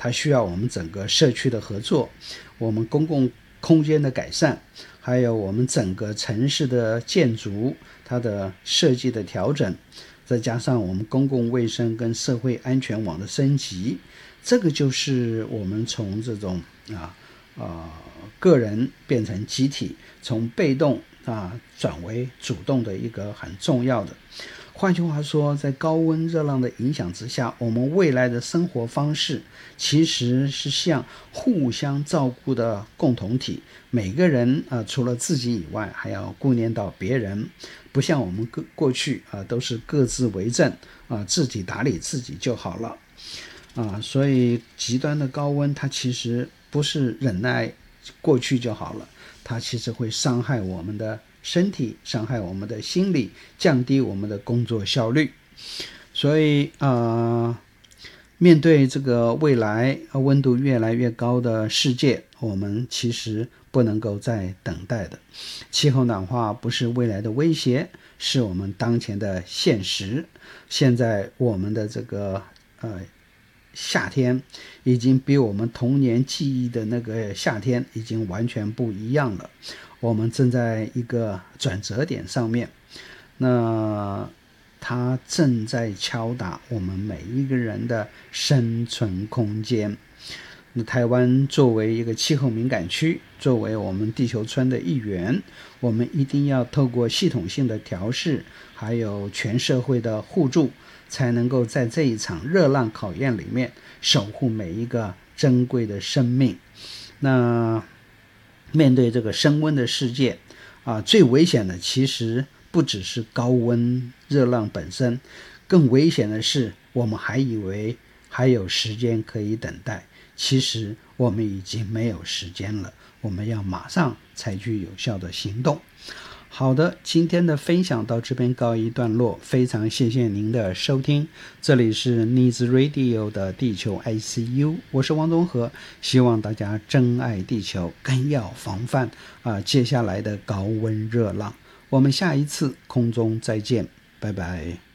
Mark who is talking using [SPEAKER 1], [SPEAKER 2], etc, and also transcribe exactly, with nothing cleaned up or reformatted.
[SPEAKER 1] 它需要我们整个社区的合作，我们公共空间的改善，还有我们整个城市的建筑它的设计的调整，再加上我们公共卫生跟社会安全网的升级，这个就是我们从这种啊啊个人变成集体，从被动啊转为主动的一个很重要的。换句话说，在高温热浪的影响之下，我们未来的生活方式其实是像互相照顾的共同体，每个人啊、呃，除了自己以外还要顾念到别人，不像我们过去啊、呃，都是各自为政啊、呃，自己打理自己就好了啊。所以极端的高温它其实不是忍耐过去就好了，它其实会伤害我们的身体，伤害我们的心理，降低我们的工作效率。所以呃，面对这个未来温度越来越高的世界，我们其实不能够再等待的。气候暖化不是未来的威胁，是我们当前的现实。现在我们的这个呃夏天已经比我们童年记忆的那个夏天已经完全不一样了，我们正在一个转折点上面，那它正在敲打我们每一个人的生存空间。那台湾作为一个气候敏感区，作为我们地球村的一员，我们一定要透过系统性的调试，还有全社会的互助，才能够在这一场热浪考验里面守护每一个珍贵的生命。那面对这个升温的世界啊，最危险的其实不只是高温热浪本身，更危险的是我们还以为还有时间可以等待，其实我们已经没有时间了，我们要马上采取有效的行动。好的，今天的分享到这边告一段落，非常谢谢您的收听，这里是 Needs Radio 的地球 I C U， 我是王宗和，希望大家珍爱地球，更要防范啊接下来的高温热浪。我们下一次空中再见，拜拜。